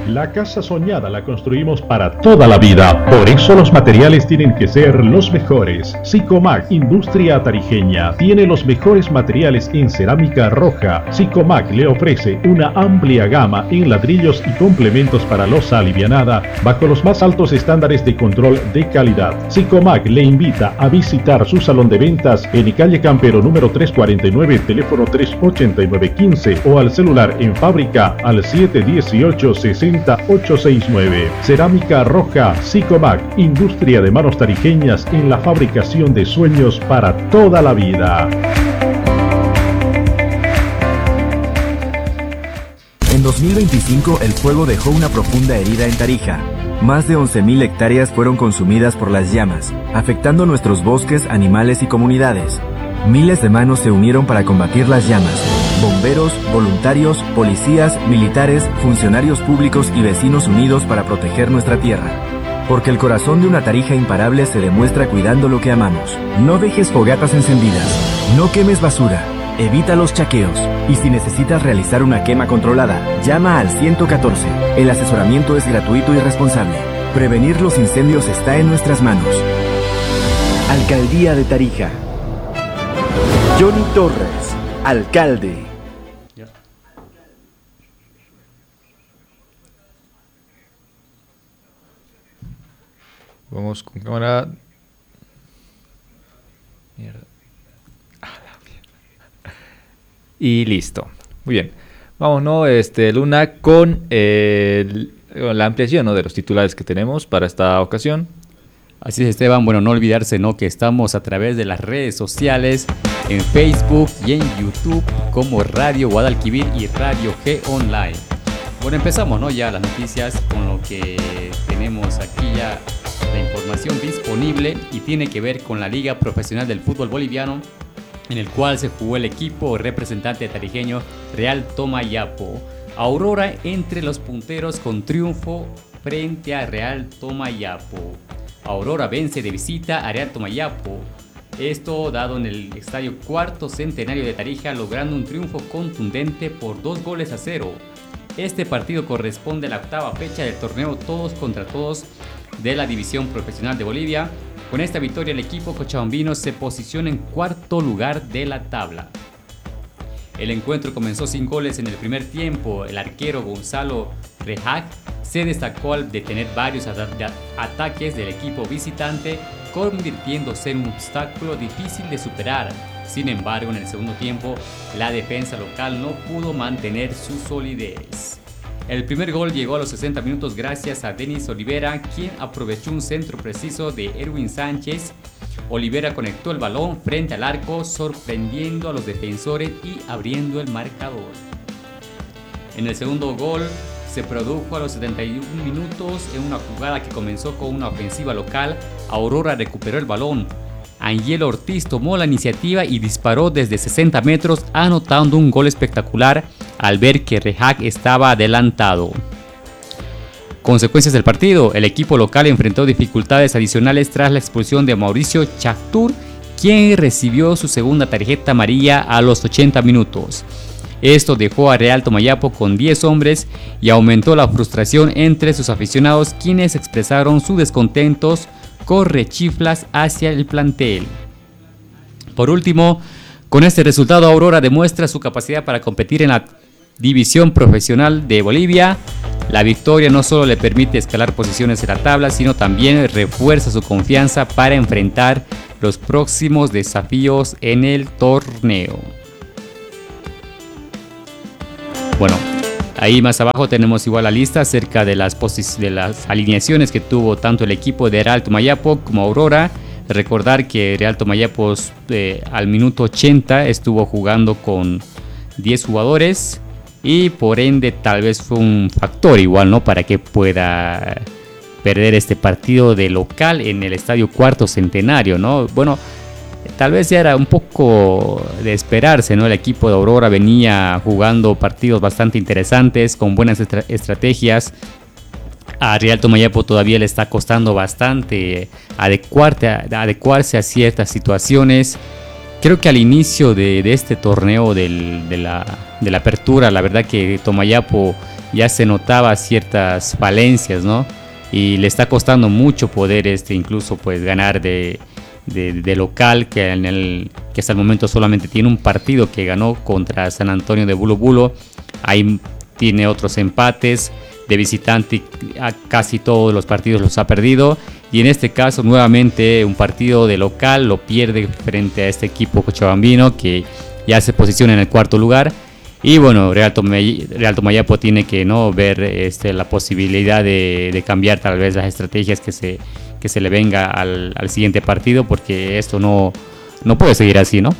La casa soñada la construimos para toda la vida. Por eso los materiales tienen que ser los mejores. Sicomac, industria tarijeña, tiene los mejores materiales en cerámica roja. Sicomac le ofrece una amplia gama en ladrillos y complementos para losa alivianada bajo los más altos estándares de control de calidad. Sicomac le invita a visitar su salón de ventas en calle Campero número 349, teléfono 38915 o al celular en fábrica al 718-60869. Cerámica roja Sicomac, industria de manos tarijeñas en la fabricación de sueños para toda la vida. En 2025 el fuego dejó una profunda herida en Tarija. Más de 11.000 hectáreas fueron consumidas por las llamas, afectando nuestros bosques, animales y comunidades. Miles de manos se unieron para combatir las llamas. Bomberos, voluntarios, policías, militares, funcionarios públicos y vecinos unidos para proteger nuestra tierra. Porque el corazón de una Tarija imparable se demuestra cuidando lo que amamos. No dejes fogatas encendidas. No quemes basura. Evita los chaqueos. Y si necesitas realizar una quema controlada, llama al 114. El asesoramiento es gratuito y responsable. Prevenir los incendios está en nuestras manos. Alcaldía de Tarija. Johnny Torres, alcalde. Vamos con cámara. Mierda. Y listo. Muy bien. Vamos, ¿no? Luna, con la ampliación, ¿no?, de los titulares que tenemos para esta ocasión. Así es, Esteban. Bueno, no olvidarse, ¿no?, que estamos a través de las redes sociales, en Facebook y en YouTube, como Radio Guadalquivir y Radio G Online. Bueno, empezamos, ¿no?, ya las noticias con lo que tenemos aquí ya la información disponible, y tiene que ver con la Liga Profesional del Fútbol Boliviano, en el cual se jugó el equipo representante tarijeño Real Tomayapo. Aurora entre los punteros con triunfo frente a Real Tomayapo. Aurora vence de visita a Real Tomayapo. Esto dado en el estadio Cuarto Centenario de Tarija, logrando un triunfo contundente por 2-0. Este partido corresponde a la octava fecha del torneo Todos contra Todos de la División Profesional de Bolivia. Con esta victoria el equipo cochabambino se posiciona en cuarto lugar de la tabla. El encuentro comenzó sin goles en el primer tiempo. El arquero Gonzalo Rejac se destacó al detener varios ataques del equipo visitante, convirtiéndose en un obstáculo difícil de superar. Sin embargo, en el segundo tiempo, la defensa local no pudo mantener su solidez. El primer gol llegó a los 60 minutos gracias a Denis Olivera, quien aprovechó un centro preciso de Erwin Sánchez. Olivera conectó el balón frente al arco, sorprendiendo a los defensores y abriendo el marcador. En el segundo gol se produjo a los 71 minutos en una jugada que comenzó con una ofensiva local. Aurora recuperó el balón. Angelo Ortiz tomó la iniciativa y disparó desde 60 metros, anotando un gol espectacular al ver que Rejac estaba adelantado. Consecuencias del partido: el equipo local enfrentó dificultades adicionales tras la expulsión de Mauricio Chactur, quien recibió su segunda tarjeta amarilla a los 80 minutos. Esto dejó a Real Tomayapo con 10 hombres y aumentó la frustración entre sus aficionados, quienes expresaron su descontentos con rechiflas hacia el plantel. Por último, con este resultado Aurora demuestra su capacidad para competir en la División Profesional de Bolivia. La victoria no solo le permite escalar posiciones en la tabla, sino también refuerza su confianza para enfrentar los próximos desafíos en el torneo. Bueno, ahí más abajo tenemos igual la lista acerca de las alineaciones que tuvo tanto el equipo de Real Tomayapo como Aurora. Recordar que Real Tomayapo al minuto 80 estuvo jugando con 10 jugadores y por ende tal vez fue un factor igual, ¿no?, para que pueda perder este partido de local en el estadio Cuarto Centenario, ¿no? Bueno, tal vez ya era un poco de esperarse, ¿no? El equipo de Aurora venía jugando partidos bastante interesantes, con buenas estrategias. A Real Tomayapo todavía le está costando bastante adecuarse a ciertas situaciones. Creo que al inicio de este torneo de la apertura, la verdad que Tomayapo ya se notaba ciertas falencias, ¿no? Y le está costando mucho poder incluso pues ganar de local, que hasta el momento solamente tiene un partido que ganó contra San Antonio de Bulo Bulo. Ahí tiene otros empates. De visitante casi todos los partidos los ha perdido, y en este caso nuevamente un partido de local lo pierde frente a este equipo cochabambino, que ya se posiciona en el cuarto lugar. Y bueno, Real Tomayapo tiene que ver la posibilidad de cambiar tal vez las estrategias que se le venga al siguiente partido, porque esto no puede seguir así, ¿no?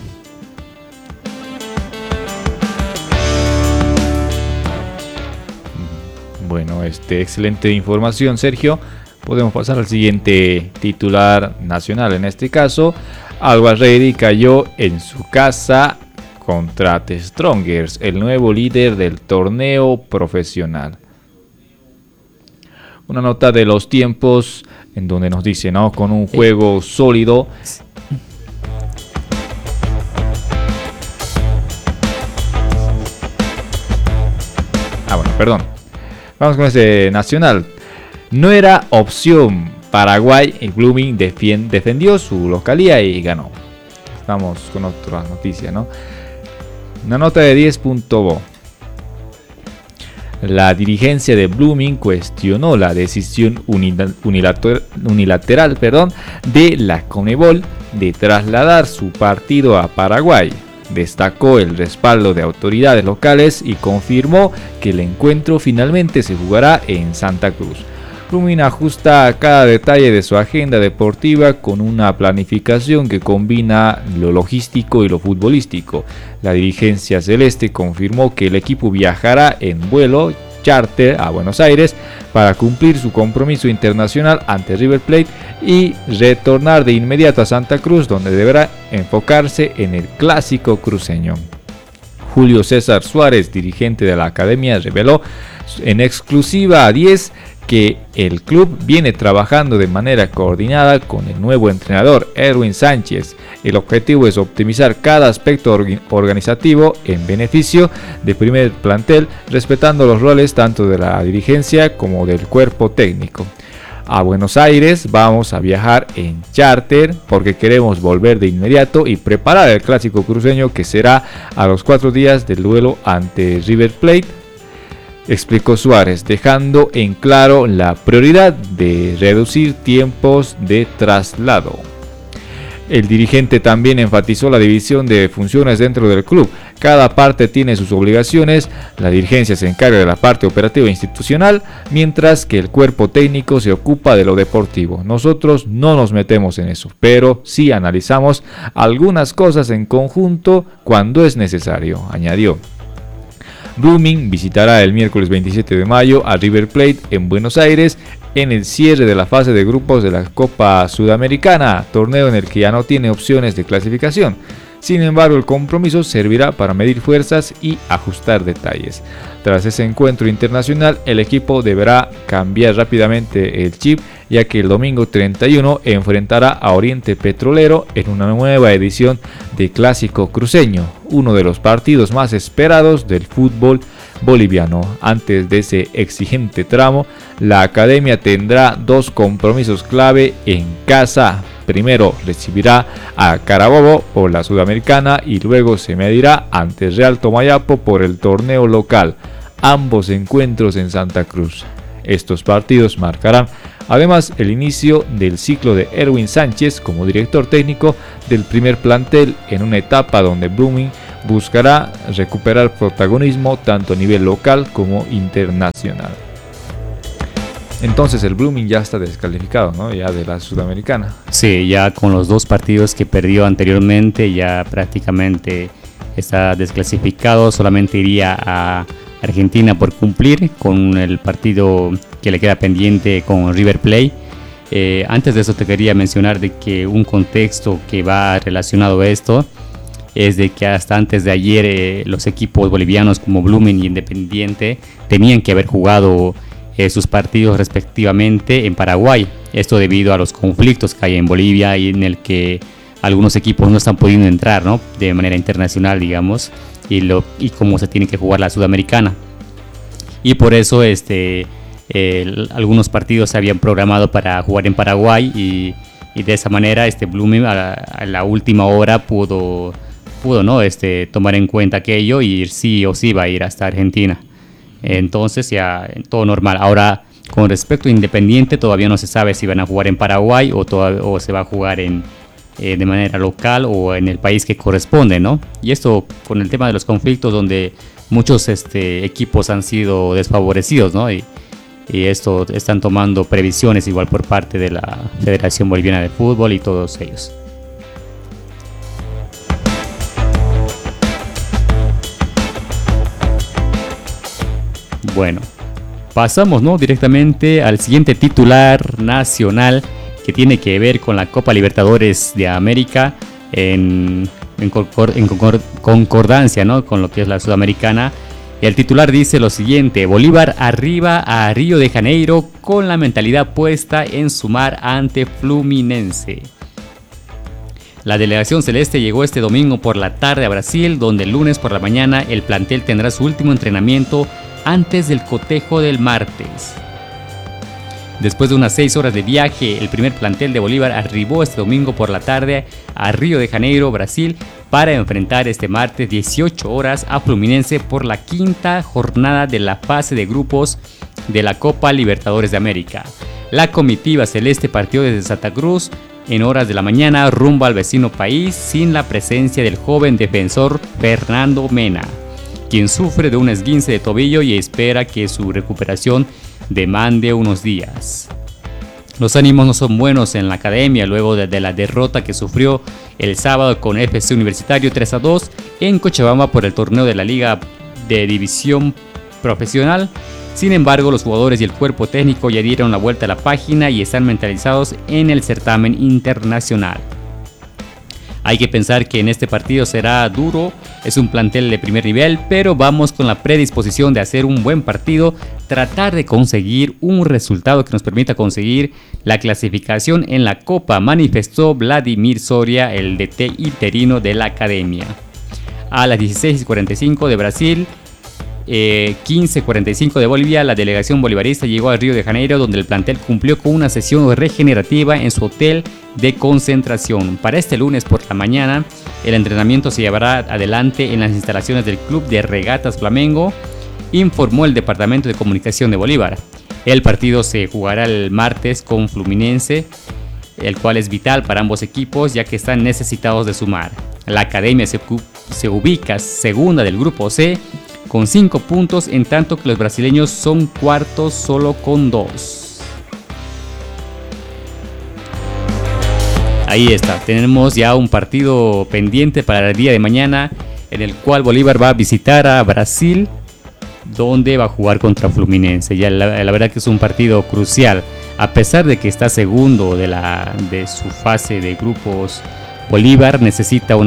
Bueno, excelente información, Sergio. Podemos pasar al siguiente titular nacional. En este caso, Alba Ready cayó en su casa contra The Strongers, el nuevo líder del torneo profesional. Una nota de los tiempos en donde nos dice, ¿no? Con un juego sólido. Perdón. Vamos con este nacional. No era opción. Paraguay y Blooming defendió su localía y ganó. Estamos con otra noticia, ¿no? Una nota de 10.bo. La dirigencia de Blooming cuestionó la decisión unilateral de la Conmebol de trasladar su partido a Paraguay. Destacó el respaldo de autoridades locales y confirmó que el encuentro finalmente se jugará en Santa Cruz. Blooming ajusta cada detalle de su agenda deportiva con una planificación que combina lo logístico y lo futbolístico. La dirigencia celeste confirmó que el equipo viajará en vuelo charter a Buenos Aires para cumplir su compromiso internacional ante River Plate y retornar de inmediato a Santa Cruz, donde deberá enfocarse en el clásico cruceño. Julio César Suárez, dirigente de la academia, reveló en exclusiva a 10 que el club viene trabajando de manera coordinada con el nuevo entrenador Erwin Sánchez. El objetivo es optimizar cada aspecto organizativo en beneficio del primer plantel, respetando los roles tanto de la dirigencia como del cuerpo técnico. A Buenos Aires vamos a viajar en charter porque queremos volver de inmediato y preparar el clásico cruceño, que será a los 4 días del duelo ante River Plate, explicó Suárez, dejando en claro la prioridad de reducir tiempos de traslado. El dirigente también enfatizó la división de funciones dentro del club. Cada parte tiene sus obligaciones, la dirigencia se encarga de la parte operativa e institucional, mientras que el cuerpo técnico se ocupa de lo deportivo. Nosotros no nos metemos en eso, pero sí analizamos algunas cosas en conjunto cuando es necesario, añadió. Blooming visitará el miércoles 27 de mayo a River Plate en Buenos Aires en el cierre de la fase de grupos de la Copa Sudamericana, torneo en el que ya no tiene opciones de clasificación. Sin embargo, el compromiso servirá para medir fuerzas y ajustar detalles. Tras ese encuentro internacional, el equipo deberá cambiar rápidamente el chip, ya que el domingo 31 enfrentará a Oriente Petrolero en una nueva edición de Clásico Cruceño, uno de los partidos más esperados del fútbol boliviano. Antes de ese exigente tramo, la academia tendrá 2 compromisos clave en casa. Primero recibirá a Carabobo por la Sudamericana y luego se medirá ante Real Tomayapo por el torneo local, ambos encuentros en Santa Cruz. Estos partidos marcarán además el inicio del ciclo de Erwin Sánchez como director técnico del primer plantel, en una etapa donde Blooming buscará recuperar protagonismo tanto a nivel local como internacional. Entonces el Blooming ya está descalificado, ¿no? Ya de la Sudamericana. Sí, ya con los 2 partidos que perdió anteriormente ya prácticamente está desclasificado. Solamente iría a Argentina por cumplir con el partido que le queda pendiente con River Plate. Antes de eso te quería mencionar de que un contexto que va relacionado a esto es de que hasta antes de ayer los equipos bolivianos como Blooming y Independiente tenían que haber jugado sus partidos respectivamente en Paraguay. Esto debido a los conflictos que hay en Bolivia y en el que algunos equipos no están pudiendo entrar, ¿no? De manera internacional, digamos, y cómo se tiene que jugar la Sudamericana. y por eso algunos partidos se habían programado para jugar en Paraguay y de esa manera Blooming a la última hora pudo ¿no? Tomar en cuenta aquello y sí o sí va a ir hasta Argentina. Entonces ya todo normal. Ahora, con respecto a Independiente, todavía no se sabe si van a jugar en Paraguay o se va a jugar de manera local o en el país que corresponde, ¿no? Y esto con el tema de los conflictos donde muchos equipos han sido desfavorecidos, ¿no? Y esto están tomando previsiones igual por parte de la Federación Boliviana de Fútbol y todos ellos. Bueno, pasamos, ¿no? directamente al siguiente titular nacional que tiene que ver con la Copa Libertadores de América en concordancia, ¿no? con lo que es la Sudamericana. El titular dice lo siguiente: Bolívar arriba a Río de Janeiro con la mentalidad puesta en sumar ante Fluminense. La delegación celeste llegó este domingo por la tarde a Brasil, donde el lunes por la mañana el plantel tendrá su último entrenamiento antes del cotejo del martes. Después de unas 6 horas de viaje, el primer plantel de Bolívar arribó este domingo por la tarde a Río de Janeiro, Brasil, para enfrentar este martes 18 horas a Fluminense por la quinta jornada de la fase de grupos de la Copa Libertadores de América. La comitiva celeste partió desde Santa Cruz en horas de la mañana rumbo al vecino país sin la presencia del joven defensor Fernando Mena, quien sufre de un esguince de tobillo y espera que su recuperación demande unos días. Los ánimos no son buenos en la academia luego de la derrota que sufrió el sábado con FC Universitario 3-2 en Cochabamba por el torneo de la Liga de División Profesional. Sin embargo, los jugadores y el cuerpo técnico ya dieron la vuelta a la página y están mentalizados en el certamen internacional. Hay que pensar que en este partido será duro, es un plantel de primer nivel, pero vamos con la predisposición de hacer un buen partido, tratar de conseguir un resultado que nos permita conseguir la clasificación en la Copa, manifestó Vladimir Soria, el DT interino de la academia. A las 16:45 de Brasil, 15:45 de Bolivia, la delegación bolivarista llegó a Río de Janeiro, donde el plantel cumplió con una sesión regenerativa en su hotel de concentración. Para este lunes por la mañana, el entrenamiento se llevará adelante en las instalaciones del Club de Regatas Flamengo, informó el Departamento de Comunicación de Bolívar. El partido se jugará el martes con Fluminense, el cual es vital para ambos equipos ya que están necesitados de sumar. La academia se ubica segunda del grupo C con 5 puntos, en tanto que los brasileños son cuartos solo con 2. Ahí está, tenemos ya un partido pendiente para el día de mañana, en el cual Bolívar va a visitar a Brasil, donde va a jugar contra Fluminense. Ya la verdad que es un partido crucial, a pesar de que está segundo de su fase de grupos. Bolívar necesita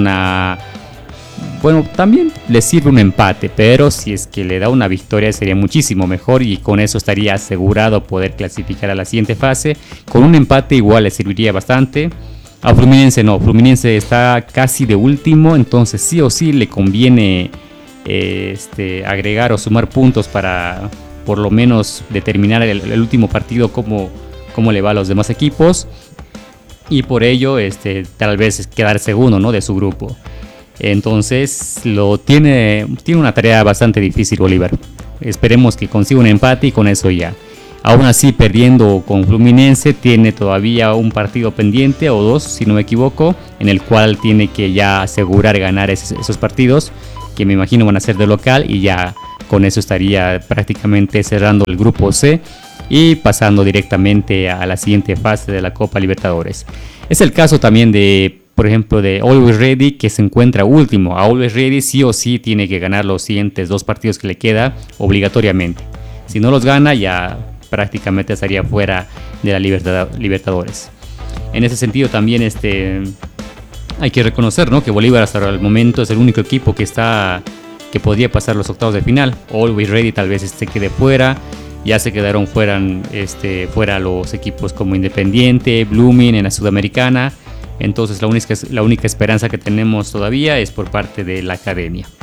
también le sirve un empate, pero si es que le da una victoria sería muchísimo mejor y con eso estaría asegurado poder clasificar a la siguiente fase. Con un empate igual le serviría bastante. A Fluminense no, Fluminense está casi de último, entonces sí o sí le conviene agregar o sumar puntos para por lo menos determinar el último partido cómo le va a los demás equipos y por ello tal vez quedar segundo, ¿no?, de su grupo. Entonces tiene una tarea bastante difícil Bolívar. Esperemos que consiga un empate y con eso ya. Aún así, perdiendo con Fluminense, tiene todavía un partido pendiente o 2, si no me equivoco, en el cual tiene que ya asegurar ganar esos partidos, que me imagino van a ser de local, y ya con eso estaría prácticamente cerrando el grupo C y pasando directamente a la siguiente fase de la Copa Libertadores. Es el caso también por ejemplo, de Always Ready, que se encuentra último. A Always Ready sí o sí tiene que ganar los siguientes 2 partidos que le queda obligatoriamente. Si no los gana, ya prácticamente estaría fuera de la Libertadores. En ese sentido también hay que reconocer, ¿no?, que Bolívar hasta el momento es el único equipo que podría pasar los octavos de final. Always Ready tal vez quede fuera. Ya se quedaron fuera los equipos como Independiente, Blooming en la Sudamericana. Entonces la única esperanza que tenemos todavía es por parte de la academia.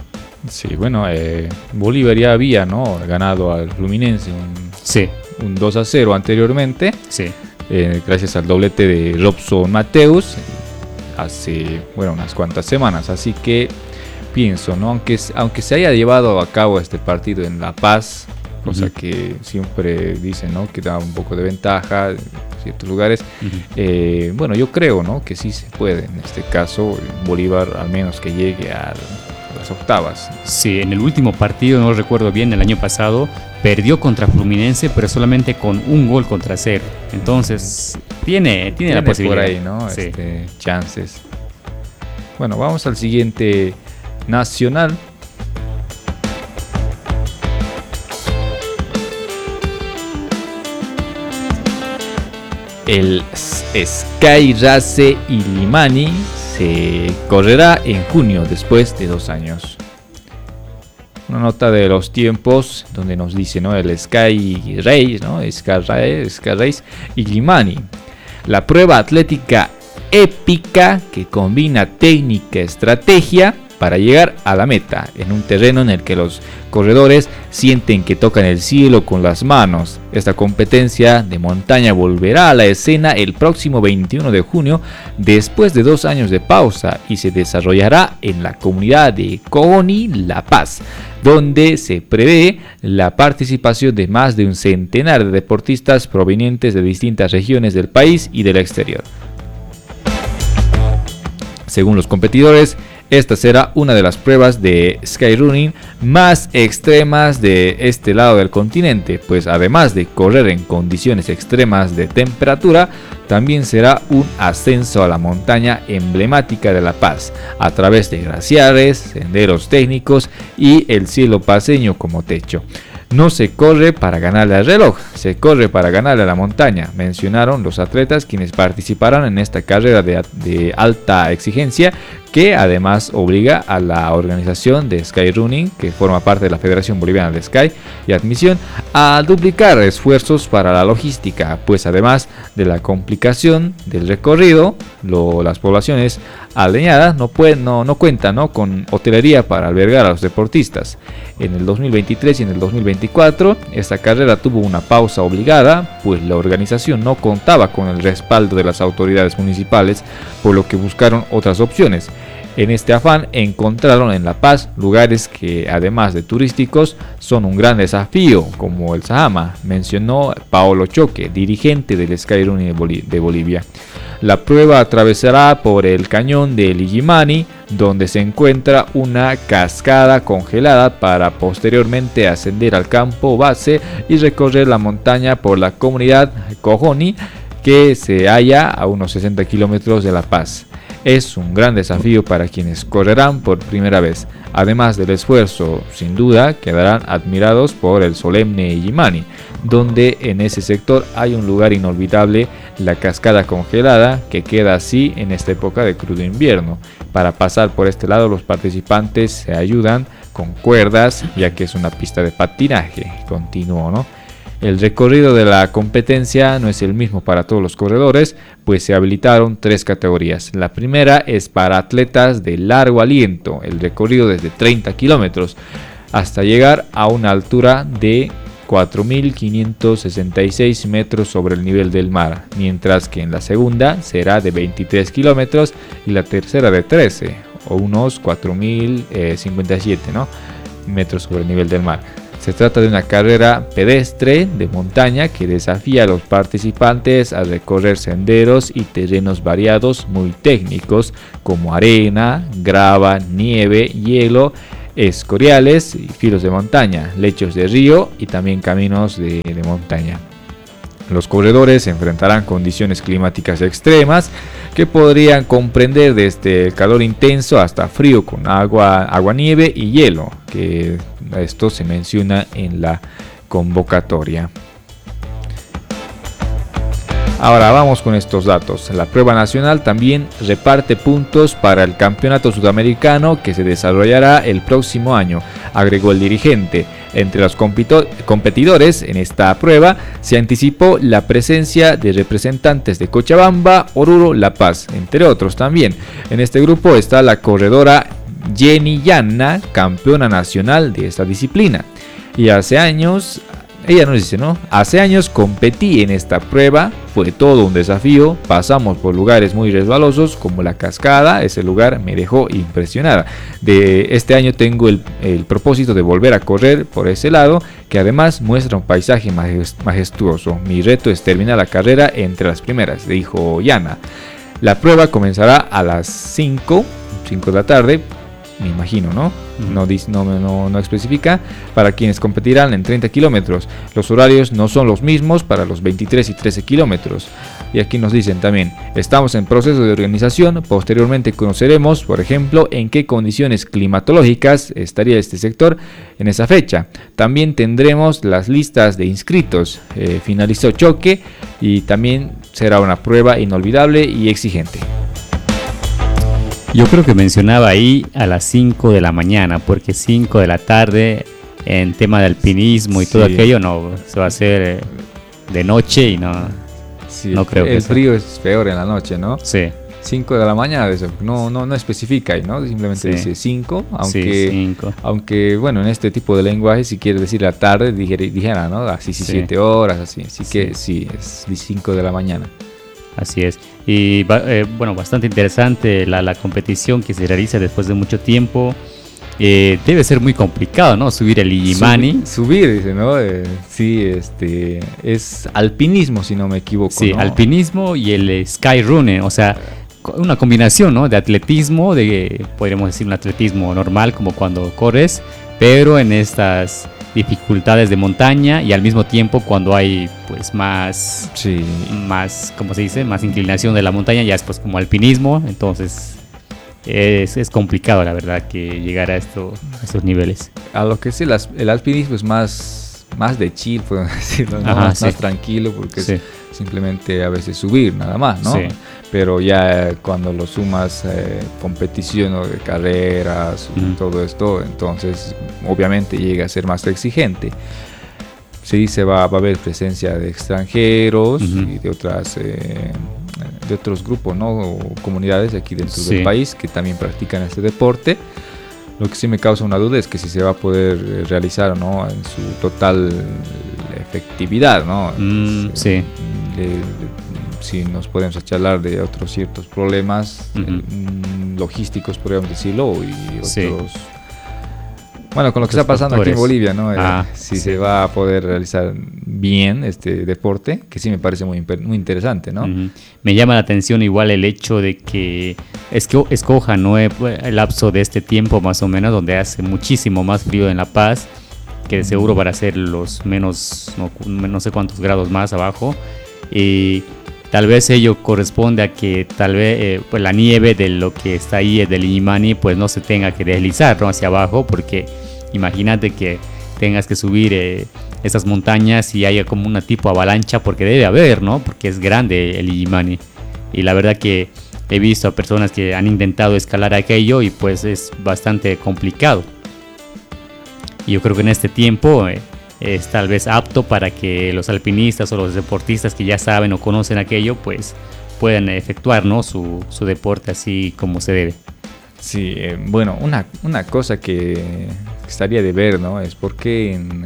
Sí, bueno, Bolívar ya había, ¿no?, ganado al Fluminense un 2-0 anteriormente. Sí. Gracias al doblete de Robson Mateus hace, bueno, unas cuantas semanas. Así que pienso, ¿no?, aunque se haya llevado a cabo este partido en La Paz, cosa que siempre dicen, ¿no?, que da un poco de ventaja en ciertos lugares. Bueno, yo creo, ¿no?, que sí se puede. En este caso, Bolívar al menos que llegue a las octavas. Sí, en el último partido, no recuerdo bien, el año pasado, perdió contra Fluminense, pero solamente con un gol contra 0. Entonces, tiene la posibilidad. Por ahí, ¿no? Sí. Chances. Bueno, vamos al siguiente nacional. El Sky Race Illimani se correrá en junio después de 2 años. Una nota de los tiempos donde nos dice, ¿no?, el Sky Race, ¿no?, Sky Race Illimani, la prueba atlética épica que combina técnica y estrategia para llegar a la meta en un terreno en el que los corredores sienten que tocan el cielo con las manos. Esta competencia de montaña volverá a la escena el próximo 21 de junio después de 2 años de pausa y se desarrollará en la comunidad de Cojoni, La Paz, donde se prevé la participación de más de un centenar de deportistas provenientes de distintas regiones del país y del exterior. Según los competidores, esta será una de las pruebas de skyrunning más extremas de este lado del continente, pues además de correr en condiciones extremas de temperatura, también será un ascenso a la montaña emblemática de La Paz, a través de glaciares, senderos técnicos y el cielo paceño como techo. No se corre para ganarle al reloj, se corre para ganarle a la montaña, mencionaron los atletas quienes participarán en esta carrera de alta exigencia, que además obliga a la organización de Skyrunning, que forma parte de la Federación Boliviana de Sky y Admisión, a duplicar esfuerzos para la logística, pues además de la complicación del recorrido, las poblaciones aldeñadas no cuentan, ¿no?, con hotelería para albergar a los deportistas. En el 2023 y en el 2024 esta carrera tuvo una pausa obligada, pues la organización no contaba con el respaldo de las autoridades municipales, por lo que buscaron otras opciones. En este afán encontraron en La Paz lugares que, además de turísticos, son un gran desafío, como el Sajama, mencionó Paolo Choque, dirigente del Skyrunning de Bolivia. La prueba atravesará por el cañón del Illimani, donde se encuentra una cascada congelada, para posteriormente ascender al campo base y recorrer la montaña por la comunidad Cojoni, que se halla a unos 60 kilómetros de La Paz. Es un gran desafío para quienes correrán por primera vez. Además del esfuerzo, sin duda quedarán admirados por el solemne Illimani, donde en ese sector hay un lugar inolvidable, la cascada congelada, que queda así en esta época de crudo invierno. Para pasar por este lado, los participantes se ayudan con cuerdas, ya que es una pista de patinaje continuo, ¿no? El recorrido de la competencia no es el mismo para todos los corredores, pues se habilitaron 3 categorías. La primera es para atletas de largo aliento, el recorrido desde 30 kilómetros hasta llegar a una altura de 4.566 metros sobre el nivel del mar, mientras que en la segunda será de 23 kilómetros y la tercera de 13, o unos 4.057, ¿no?, metros sobre el nivel del mar. Se trata de una carrera pedestre de montaña que desafía a los participantes a recorrer senderos y terrenos variados muy técnicos, como arena, grava, nieve, hielo, escoriales y filos de montaña, lechos de río y también caminos de montaña. Los corredores se enfrentarán condiciones climáticas extremas que podrían comprender desde el calor intenso hasta frío con agua, nieve y hielo, que esto se menciona en la convocatoria. Ahora vamos con estos datos. La prueba nacional también reparte puntos para el campeonato sudamericano que se desarrollará el próximo año, agregó el dirigente. Entre los competidores en esta prueba se anticipó la presencia de representantes de Cochabamba, Oruro, La Paz, entre otros también. En este grupo está la corredora Jenny Yanna, campeona nacional de esta disciplina. Y hace años, ella nos dice, ¿no? Hace años competí en esta prueba, fue todo un desafío, pasamos por lugares muy resbalosos como la cascada, ese lugar me dejó impresionada. De este año tengo el propósito de volver a correr por ese lado, que además muestra un paisaje majestuoso. Mi reto es terminar la carrera entre las primeras, dijo Yanna. La prueba comenzará a las 5 de la tarde, me imagino, ¿no? No especifica, para quienes competirán en 30 kilómetros. Los horarios no son los mismos para los 23 y 13 kilómetros. Y aquí nos dicen también, estamos en proceso de organización, posteriormente conoceremos, por ejemplo, en qué condiciones climatológicas estaría este sector en esa fecha. También tendremos las listas de inscritos. Finalizó Choque y también será una prueba inolvidable y exigente. Yo creo que mencionaba ahí a las 5 de la mañana, porque 5 de la tarde en tema de alpinismo y todo aquello no se va a hacer de noche y no creo que el frío es peor en la noche, ¿no? Sí. 5 de la mañana, no especifica ahí, ¿no? Simplemente dice 5, aunque bueno, en este tipo de lenguaje, si quieres decir la tarde, dijera, ¿no? Así 7 horas, así que sí, es 5 de la mañana. Así es. Y bueno, bastante interesante la competición que se realiza después de mucho tiempo. Debe ser muy complicado, ¿no? Subir el Illimani. Subir, dice, ¿no? Sí, es alpinismo, si no me equivoco. Sí, ¿no? Alpinismo y el skyrunning, o sea, una combinación, ¿no? De atletismo, podríamos decir un atletismo normal, como cuando corres, pero en estas dificultades de montaña y al mismo tiempo cuando hay pues más, ¿cómo se dice? Más inclinación de la montaña, ya es pues como alpinismo, entonces es complicado la verdad que llegar a estos niveles. A lo que sí, el alpinismo es más de chill, podemos decirlo, ¿no? Más tranquilo, porque es simplemente a veces subir nada más, ¿no? Sí. Pero ya cuando lo sumas competición o de carreras, todo esto, entonces obviamente llega a ser más exigente. Sí, va a haber presencia de extranjeros y de otros grupos, ¿no? O comunidades aquí dentro del país que también practican este deporte. Lo que sí me causa una duda es que si se va a poder realizar, ¿no? En su total efectividad, ¿no? Si nos podemos charlar de otros ciertos problemas logísticos, podríamos decirlo, y otros... Bueno, con lo que está pasando aquí en Bolivia, ¿no? Se va a poder realizar bien este deporte, que sí me parece muy interesante, ¿no? Me llama la atención igual el hecho de que escoja, ¿no? El lapso de este tiempo más o menos, donde hace muchísimo más frío en La Paz, que de seguro van a ser los menos, no sé cuántos grados más abajo, y tal vez ello corresponde a que tal vez pues la nieve de lo que está ahí del Illimani pues no se tenga que deslizar, ¿no? Hacia abajo, porque imagínate que tengas que subir esas montañas y haya como una tipo avalancha, porque debe haber, ¿no? Porque es grande el Illimani, y la verdad que he visto a personas que han intentado escalar aquello y pues es bastante complicado. Y yo creo que en este tiempo es tal vez apto para que los alpinistas o los deportistas que ya saben o conocen aquello pues puedan efectuar, ¿no? su deporte así como se debe. Sí, bueno, una cosa que estaría de ver, ¿no? Es porque en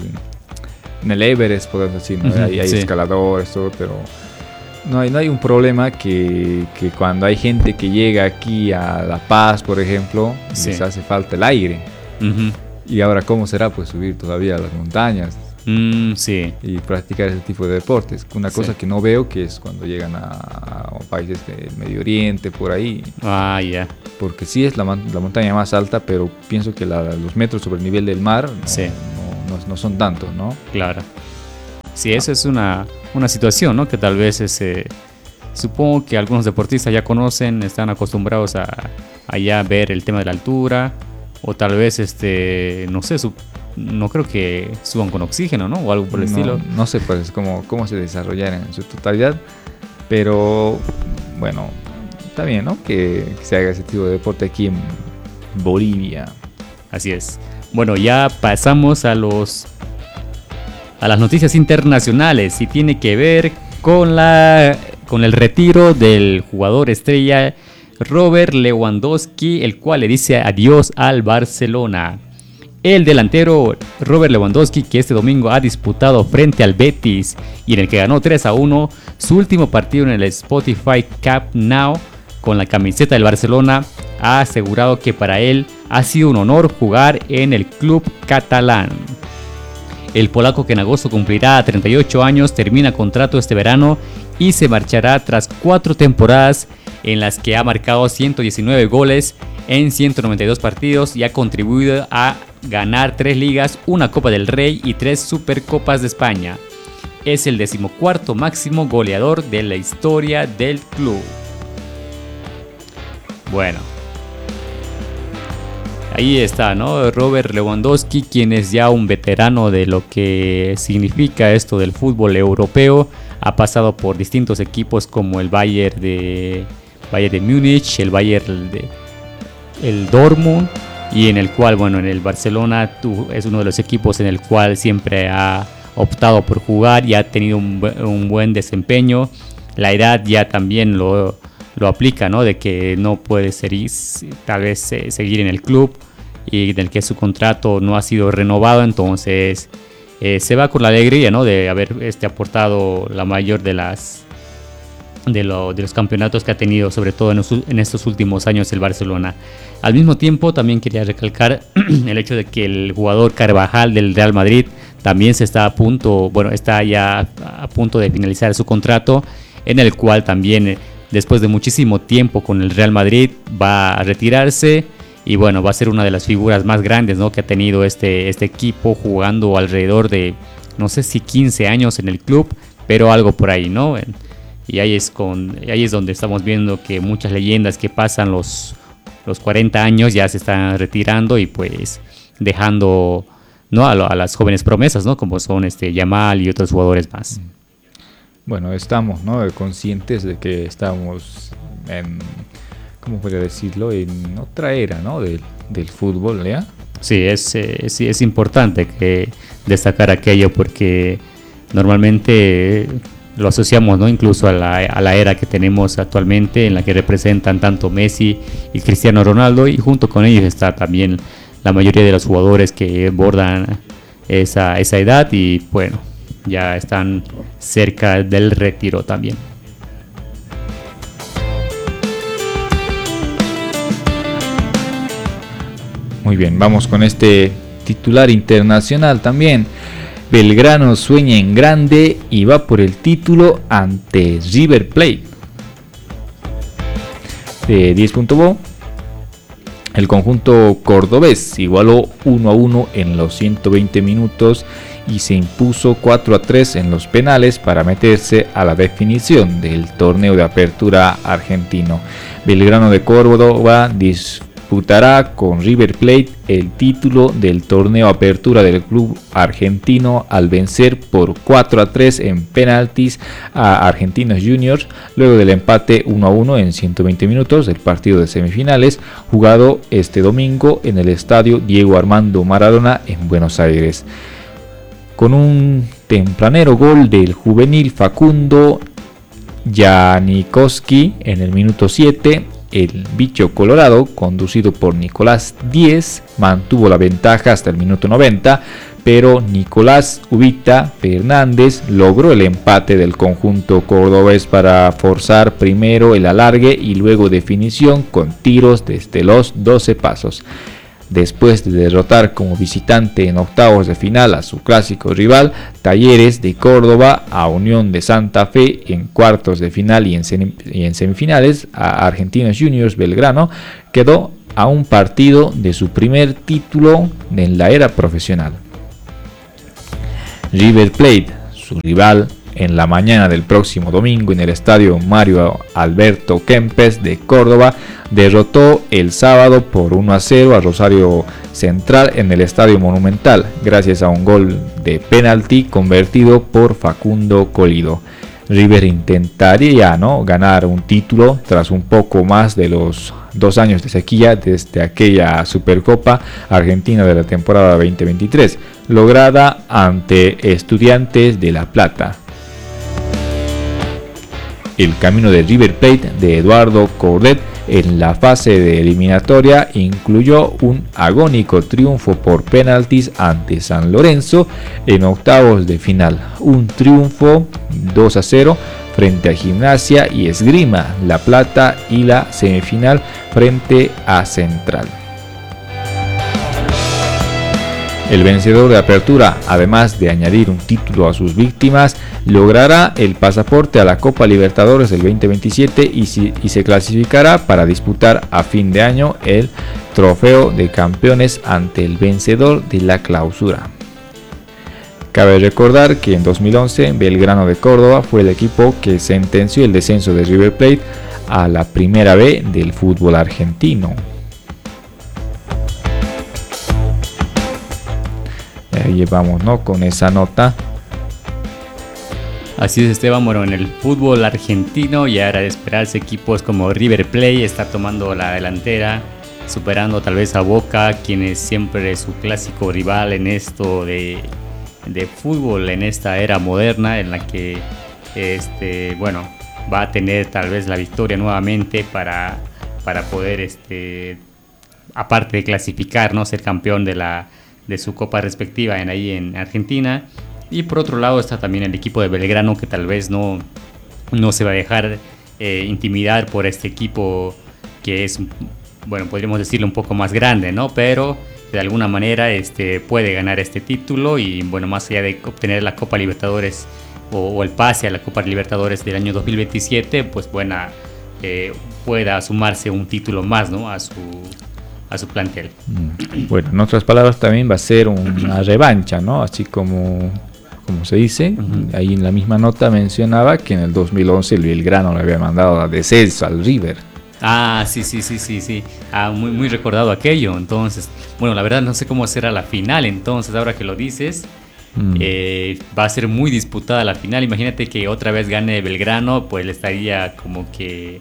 el Everest, podemos decir, ¿no? Hay escaladores, todo, pero no hay un problema que cuando hay gente que llega aquí a La Paz, por ejemplo, les hace falta el aire. Y ahora, ¿cómo será pues subir todavía a las montañas? Y practicar ese tipo de deportes. Una cosa que no veo, que es cuando llegan a países del Medio Oriente, por ahí. Porque sí es la montaña más alta, pero pienso que los metros sobre el nivel del mar no son tantos, ¿no? Claro. Sí, esa es una situación, ¿no? Que tal vez supongo que algunos deportistas ya conocen, están acostumbrados a ya ver el tema de la altura, o tal vez no sé, no creo que suban con oxígeno, ¿no? O algo por el estilo. No sé pues cómo se desarrollarán en su totalidad, pero bueno, está bien, ¿no? Que se haga ese tipo de deporte aquí en Bolivia. Así es. Bueno, ya pasamos a las noticias internacionales, y tiene que ver con el retiro del jugador estrella Robert Lewandowski, el cual le dice adiós al Barcelona. El delantero Robert Lewandowski, que este domingo ha disputado frente al Betis y en el que ganó 3-1 su último partido en el Spotify Camp Nou con la camiseta del Barcelona, ha asegurado que para él ha sido un honor jugar en el club catalán. El polaco, que en agosto cumplirá 38 años, termina contrato este verano y se marchará tras 4 temporadas en las que ha marcado 119 goles en 192 partidos y ha contribuido a ganar 3 ligas, una Copa del Rey y 3 Supercopas de España. Es el 14º máximo goleador de la historia del club. Bueno, ahí está, ¿no? Robert Lewandowski, quien es ya un veterano de lo que significa esto del fútbol europeo. Ha pasado por distintos equipos como el Bayern de Múnich, el Bayern el Dortmund, y en el cual, bueno, en el Barcelona es uno de los equipos en el cual siempre ha optado por jugar y ha tenido un buen desempeño. La edad ya también lo aplica, ¿no? De que no puede seguir en el club y del que su contrato no ha sido renovado, entonces se va con la alegría, ¿no? De haber aportado la mayor de los campeonatos que ha tenido, sobre todo en estos últimos años, el Barcelona. Al mismo tiempo, también quería recalcar el hecho de que el jugador Carvajal del Real Madrid también está ya a punto de finalizar su contrato, en el cual también, después de muchísimo tiempo con el Real Madrid, va a retirarse y bueno, va a ser una de las figuras más grandes, ¿no? Que ha tenido este equipo, jugando alrededor de, no sé si 15 años en el club, pero algo por ahí, ¿no? Y ahí es donde estamos viendo que muchas leyendas que pasan los 40 años ya se están retirando y pues dejando, ¿no? a las jóvenes promesas, ¿no? Como son Yamal y otros jugadores más. Bueno, estamos, ¿no? Conscientes de que estamos en, ¿cómo podría decirlo? En otra era, ¿no? del fútbol, ¿ya? Sí, es importante que destacar aquello, porque normalmente lo asociamos, ¿no? Incluso a la era que tenemos actualmente, en la que representan tanto Messi y Cristiano Ronaldo, y junto con ellos está también la mayoría de los jugadores que bordan esa edad y bueno, ya están cerca del retiro también. Muy bien, vamos con este titular internacional también. Belgrano sueña en grande y va por el título ante River Plate. De 10.bo, el conjunto cordobés igualó 1-1 en los 120 minutos y se impuso 4-3 en los penales para meterse a la definición del torneo de apertura argentino. Belgrano de Córdoba disputará con River Plate el título del torneo apertura del club argentino al vencer por 4-3 en penaltis a Argentinos Juniors, luego del empate 1-1 en 120 minutos del partido de semifinales jugado este domingo en el estadio Diego Armando Maradona en Buenos Aires. Con un tempranero gol del juvenil Facundo Janikowski en el minuto 7, el bicho colorado, conducido por Nicolás Díez, mantuvo la ventaja hasta el minuto 90, pero Nicolás Ubita Fernández logró el empate del conjunto cordobés para forzar primero el alargue y luego definición con tiros desde los 12 pasos. Después de derrotar como visitante en octavos de final a su clásico rival, Talleres de Córdoba, a Unión de Santa Fe en cuartos de final y en semifinales a Argentinos Juniors, Belgrano quedó a un partido de su primer título en la era profesional. River Plate, su rival, en la mañana del próximo domingo en el estadio Mario Alberto Kempes de Córdoba, derrotó el sábado por 1-0 a Rosario Central en el Estadio Monumental, gracias a un gol de penalti convertido por Facundo Colido. River intentaría ganar un título tras un poco más de los 2 años de sequía desde aquella Supercopa Argentina de la temporada 2023, lograda ante Estudiantes de La Plata. El camino de River Plate de Eduardo Coudet en la fase de eliminatoria incluyó un agónico triunfo por penaltis ante San Lorenzo en octavos de final, un triunfo 2-0 frente a Gimnasia y Esgrima La Plata y la semifinal frente a Central. El vencedor de Apertura, además de añadir un título a sus víctimas, logrará el pasaporte a la Copa Libertadores del 2027 y se clasificará para disputar a fin de año el Trofeo de Campeones ante el vencedor de la Clausura. Cabe recordar que en 2011 Belgrano de Córdoba fue el equipo que sentenció el descenso de River Plate a la Primera B del fútbol argentino. Ahí vamos, ¿no? Con esa nota. Así es, Esteban. Bueno, en el fútbol argentino ya era de esperarse, equipos como River Plate está tomando la delantera, superando tal vez a Boca, quien es siempre su clásico rival en esto de fútbol, en esta era moderna en la que bueno, va a tener tal vez la victoria nuevamente para poder aparte de clasificar, ¿no?, ser campeón de su copa respectiva ahí en Argentina. Y por otro lado está también el equipo de Belgrano, que tal vez no se va a dejar intimidar por este equipo que es, bueno, podríamos decirlo un poco más grande, ¿no? Pero de alguna manera puede ganar este título y, bueno, más allá de obtener la Copa Libertadores o el pase a la Copa Libertadores del año 2027, pues pueda sumarse un título más, ¿no?, a su plantel. Bueno, en otras palabras también va a ser una revancha, ¿no? Así como se dice. Ahí en la misma nota mencionaba que en el 2011 el Belgrano le había mandado a descenso al River. Ah, sí. Muy, muy recordado aquello. Entonces, bueno, la verdad no sé cómo será la final. Entonces, ahora que lo dices, va a ser muy disputada la final. Imagínate que otra vez gane Belgrano, pues le estaría como que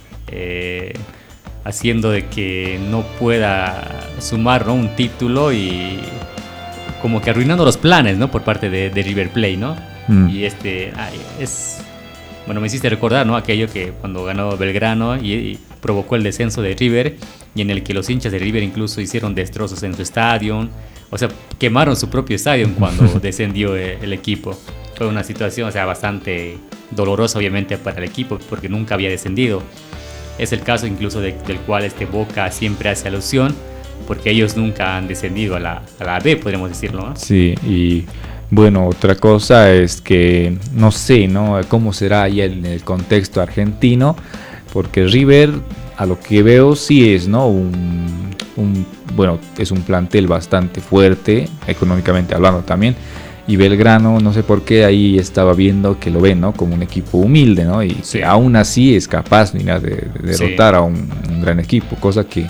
haciendo de que no pueda sumar, ¿no?, un título y como que arruinando los planes, ¿no?, por parte de River Plate, ¿no? Y bueno, me hiciste recordar, ¿no?, aquello que cuando ganó Belgrano y provocó el descenso de River, y en el que los hinchas de River incluso hicieron destrozos en su estadio, o sea, quemaron su propio estadio cuando descendió el equipo. Fue una situación, o sea, bastante dolorosa obviamente para el equipo porque nunca había descendido. Es el caso incluso del cual Boca siempre hace alusión, porque ellos nunca han descendido a la B, podríamos decirlo, ¿no? Sí, y bueno, otra cosa es que no sé, ¿no?, cómo será ahí en el contexto argentino, porque River, a lo que veo, sí es, ¿no?, bueno, es un plantel bastante fuerte, económicamente hablando también. Y Belgrano, no sé por qué ahí estaba viendo que lo ven, ¿no?, como un equipo humilde, ¿no? Y sí, aún así es capaz de derrotar a un gran equipo, cosa que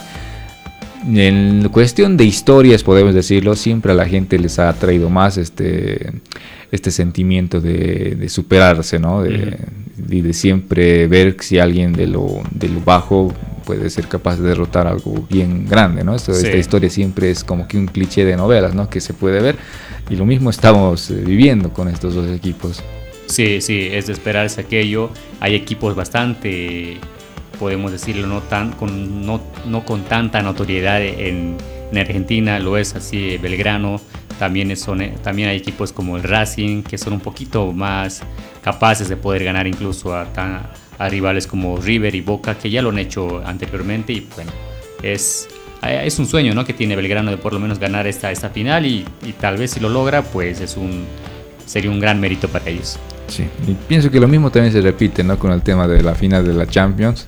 en cuestión de historias, podemos decirlo, siempre a la gente les ha traído más este sentimiento de superarse, ¿no? De siempre ver si alguien de lo bajo puede ser capaz de derrotar algo bien grande, ¿no? Esta historia siempre es como que un cliché de novelas, ¿no?, que se puede ver, y lo mismo estamos viviendo con estos dos equipos. Sí, es de esperarse aquello. Hay equipos bastante, podemos decirlo, no con tanta notoriedad en Argentina, lo es así Belgrano. También hay equipos como el Racing, que son un poquito más capaces de poder ganar incluso a rivales como River y Boca, que ya lo han hecho anteriormente. Y bueno, es un sueño, ¿no?, que tiene Belgrano de por lo menos ganar esta final, y tal vez si lo logra, pues sería un gran mérito para ellos. Sí, y pienso que lo mismo también se repite, ¿no?, con el tema de la final de la Champions.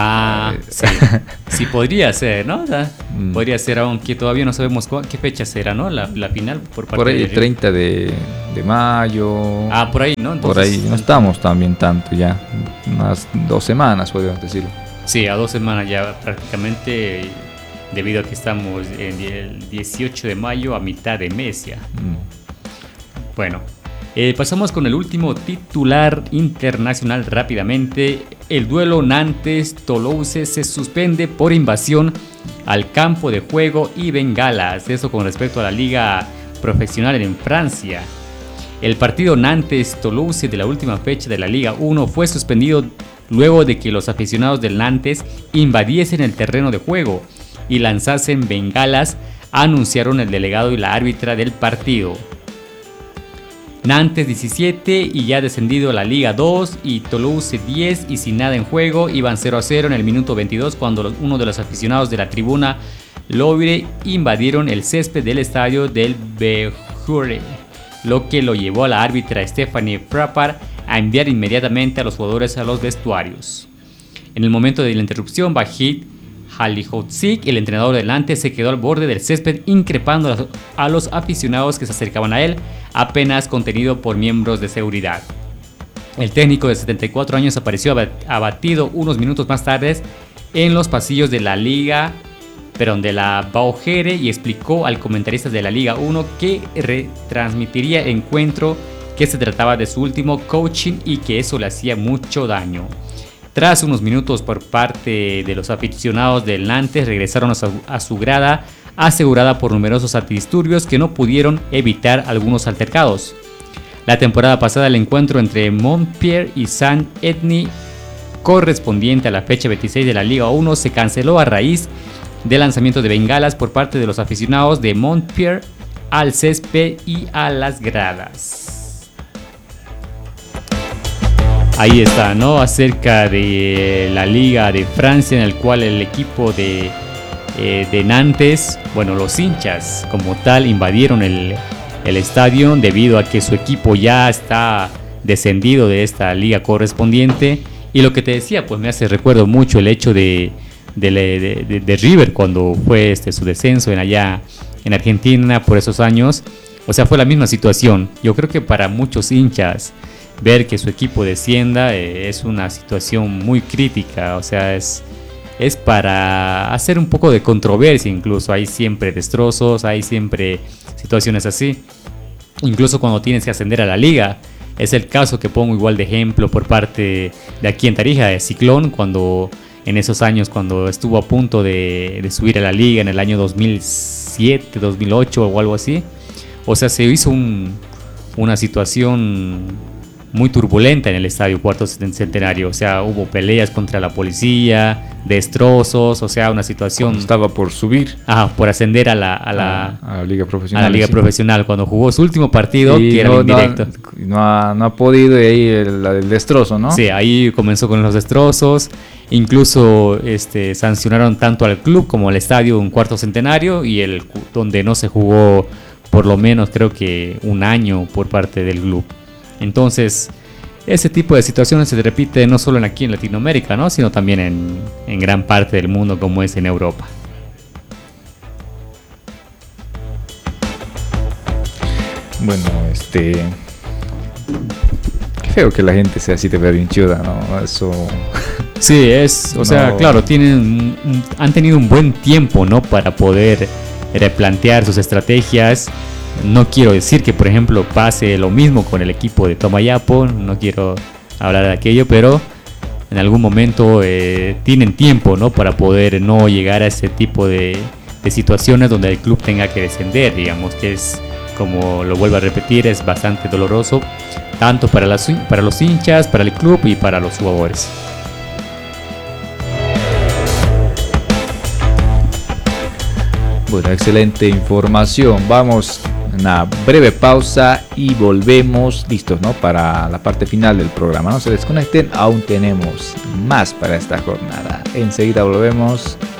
Sí, podría ser, ¿no? Podría ser, aunque todavía no sabemos qué fecha será, ¿no?, la final por ahí el 30 de mayo. Por ahí, ¿no? Entonces, por ahí no estamos también tanto ya, unas 2 semanas podríamos decirlo. Sí, a 2 semanas ya prácticamente, debido a que estamos en el 18 de mayo a mitad de mes ya. Bueno, pasamos con el último titular internacional rápidamente. El duelo Nantes-Toulouse se suspende por invasión al campo de juego y bengalas. Eso con respecto a la liga profesional en Francia. El partido Nantes-Toulouse de la última fecha de la Liga 1 fue suspendido luego de que los aficionados del Nantes invadiesen el terreno de juego y lanzasen bengalas, anunciaron el delegado y la árbitra del partido. Nantes 17 y ya descendido a la Liga 2, y Toulouse 10 y sin nada en juego, iban 0-0 en el minuto 22 cuando uno de los aficionados de la tribuna Louvre invadieron el césped del estadio del Béjure, lo que lo llevó a la árbitra Stephanie Frappard a enviar inmediatamente a los jugadores a los vestuarios. En el momento de la interrupción, Vahid Halilhodžić, el entrenador del Nantes, se quedó al borde del césped increpando a los aficionados que se acercaban a él, apenas contenido por miembros de seguridad. El técnico de 74 años apareció abatido unos minutos más tarde en los pasillos de la Baugere, y explicó al comentarista de la Liga 1 que retransmitiría el encuentro, que se trataba de su último coaching y que eso le hacía mucho daño. Tras unos minutos por parte de los aficionados del Nantes, regresaron a su grada, asegurada por numerosos antidisturbios que no pudieron evitar algunos altercados. La temporada pasada, el encuentro entre Montpellier y Saint-Etienne, correspondiente a la fecha 26 de la Liga 1, se canceló a raíz del lanzamiento de bengalas por parte de los aficionados de Montpellier al césped y a las gradas. Ahí está, ¿no? Acerca de la Liga de Francia, en el cual el equipo de Nantes, bueno, los hinchas como tal invadieron el estadio debido a que su equipo ya está descendido de esta liga correspondiente. Y lo que te decía, pues me hace recuerdo mucho el hecho de River cuando fue su descenso allá en Argentina por esos años. O sea, fue la misma situación. Yo creo que para muchos hinchas ver que su equipo descienda es una situación muy crítica. O sea, es para hacer un poco de controversia. Incluso hay siempre destrozos, hay siempre situaciones así, incluso cuando tienes que ascender a la liga. Es el caso que pongo igual de ejemplo por parte de aquí en Tarija, de Ciclón, cuando en esos años, cuando estuvo a punto de subir a la liga en el año 2007, 2008 o algo así. O sea, se hizo una situación muy turbulenta en el estadio Cuarto Centenario. O sea, hubo peleas contra la policía, destrozos, o sea, una situación. Estaba por subir. Por ascender a la liga profesional. A la liga profesional, cuando jugó su último partido, que era indirecto. No ha podido, y ahí el destrozo, ¿no? Sí, ahí comenzó con los destrozos. Incluso sancionaron tanto al club como al estadio un Cuarto Centenario, y donde no se jugó por lo menos creo que un año por parte del club. Entonces, ese tipo de situaciones se repite no solo aquí en Latinoamérica, ¿no? Sino también en gran parte del mundo, como es en Europa. Bueno, qué feo que la gente sea así de berrinchuda, ¿no? Eso. Sí, o sea, claro, han tenido un buen tiempo, ¿no? Para poder replantear sus estrategias. No quiero decir que, por ejemplo, pase lo mismo con el equipo de Tomayapo, no quiero hablar de aquello, pero en algún momento tienen tiempo, ¿no? Para poder no llegar a ese tipo de situaciones donde el club tenga que descender, digamos, que es, como lo vuelvo a repetir, es bastante doloroso, tanto para los hinchas, para el club y para los jugadores. Bueno, excelente información. Vamos a una breve pausa y volvemos listos, ¿no? Para la parte final del programa. No se desconecten, aún tenemos más para esta jornada. Enseguida volvemos.